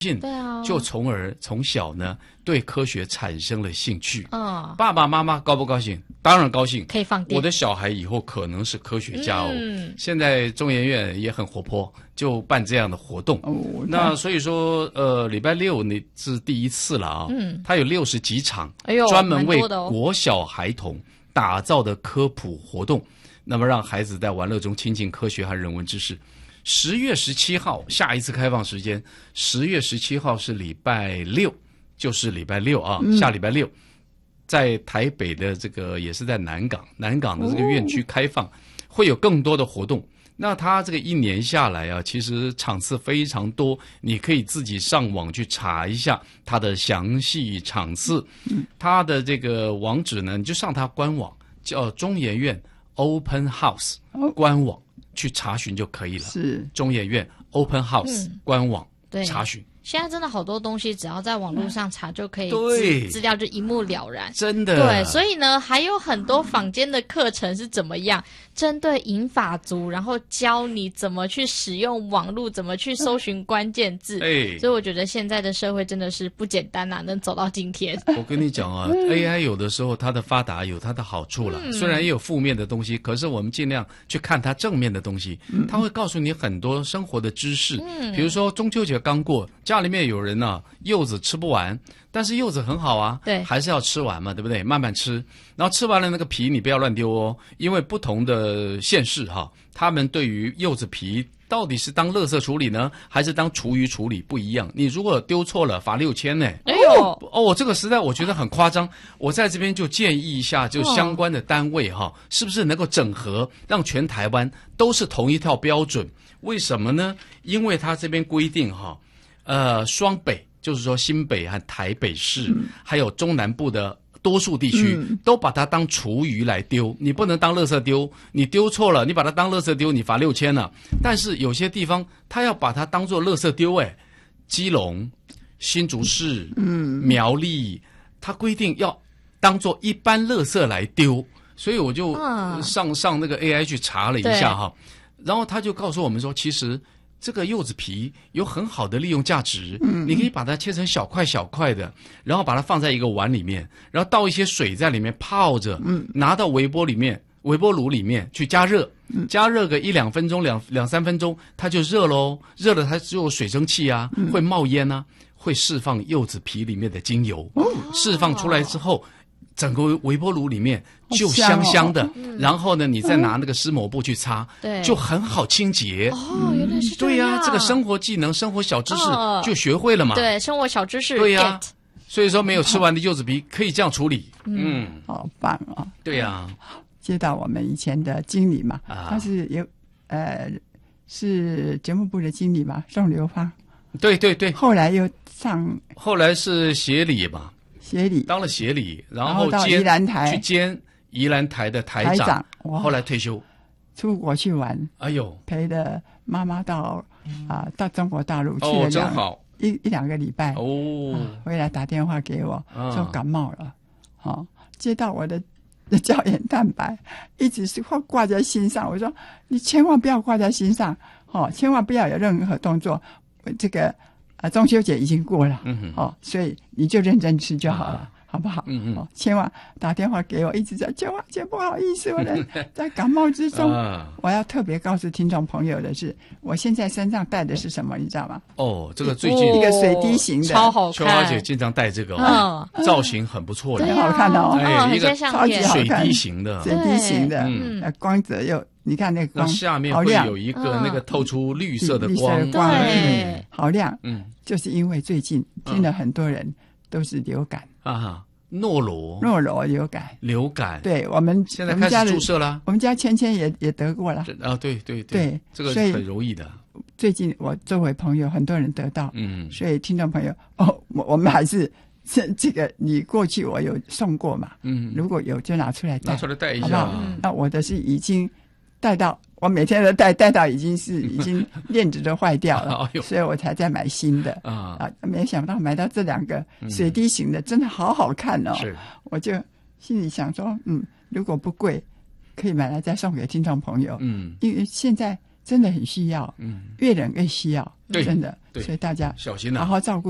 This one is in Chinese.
对啊，就从小呢对科学产生了兴趣。爸爸妈妈高不高兴？当然高兴， 可以放电。 我的小孩以后可能是科学家哦。现在中研院也很活泼，就办这样的活动。那所以说，礼拜六你是第一次了啊。它有60几场，专门为国小孩童打造的科普活动，那么让孩子在玩乐中亲近科学和人文知识。10月17号下一次开放时间，10月17号是礼拜六，就是礼拜六啊，下礼拜六，在台北的这个也是在南港的这个院区开放，会有更多的活动。那它这个一年下来啊，其实场次非常多，你可以自己上网去查一下它的详细场次。它的这个网址呢，你就上它官网，叫中研院 Open House 官网。去查询就可以了。是中研院 Open House 官网查询。 现在真的好多东西，只要在网络上查就可以，资料就一目了然。 真的。 对，所以呢，还有很多坊间的课程是怎么样针对银发族，然后教你怎么去使用网络，怎么去搜寻关键字。所以我觉得现在的社会真的是不简单啊，能走到今天。 我跟你讲啊，AI 有的时候它的发达有它的好处了，虽然也有负面的东西，可是我们尽量去看它正面的东西。它会告诉你很多生活的知识。比如说中秋节刚过，家里面有人呢，柚子吃不完，但是柚子很好啊，对，还是要吃完嘛，对不对？慢慢吃，然后吃完了那个皮你不要乱丢哦，因为不同的县市哈，他们对于柚子皮到底是当垃圾处理呢，还是当厨余处理不一样。你如果丢错了，罚6000呢。哎呦，这个实在我觉得很夸张。我在这边就建议一下，就相关的单位哈，是不是能够整合，让全台湾都是同一套标准？为什么呢？因为他这边规定哈。双北就是说新北和台北市，还有中南部的多数地区，都把它当厨余来丢，你不能当垃圾丢，你丢错了，你把它当垃圾丢，你罚6000了。但是有些地方他要把它当做垃圾丢，基隆、新竹市、苗栗，他规定要当做一般垃圾来丢，所以我就上那个 AI 去查了一下哈，然后他就告诉我们说，其实。这个柚子皮有很好的利用价值，你可以把它切成小块小块的，然后把它放在一个碗里面，然后倒一些水在里面泡着，拿到微波炉里面去加热，加热个1-2分钟，2-3分钟，它就热喽，热了它就有水蒸气啊，会冒烟啊，会释放柚子皮里面的精油，释放出来之后。整个微波炉里面就香香的，然后呢，你再拿那个湿抹布去擦，就很好清洁。 原来是这样。 对呀，这个生活技能、生活小知识就学会了嘛。 对，生活小知识。 对呀，所以说没有吃完的柚子皮可以这样处理。 好棒啊！ 对呀， 接到我们以前的经理嘛，他是是节目部的经理嘛，宋流芳。 对对对。 后来是协理嘛。当了协理，然后到宜兰台去兼宜兰台的台长，后来退休， 出国去玩。 哎呦， 陪着妈妈到中国大陆去了真好 1-2个礼拜回来打电话给我，说感冒了，接到我的胶原蛋白，一直是挂在心上。我说你千万不要挂在心上，千万不要有任何动作。这个。中秋节已经过了，所以你就认真吃就好了，好不好？千万打电话给我，一直在叫姐不好意思，我在感冒之中。我要特别告诉听众朋友的是，我现在身上带的是什么，你知道吗？ 这个最近一个水滴型的， 超好看。 秋花姐经常戴这个，造型很不错的， 很好看哦。 一个超级好看， 水滴型的， 水滴型的，光泽又。你看那个光， 下面会有一个那个透出绿色的光， 对，好亮。就是因为最近听了很多人都是流感诺罗流感， 对，我们现在开始注射了。 我们家芊也得过了对对对，这个很容易的。 最近我周围朋友很多人得到，所以听众朋友我们还是。这个你过去我有送过嘛？如果有就拿出来带一下。 那我的是已经带到，我每天都带到已经链子都坏掉了，所以我才在买新的没想到买到这2个水滴型的，真的好好看哦！我就心里想说，如果不贵，可以买来再送给听众朋友。因为现在真的很需要，越冷越需要，真的。 对， 所以大家小心啊， 好好照顾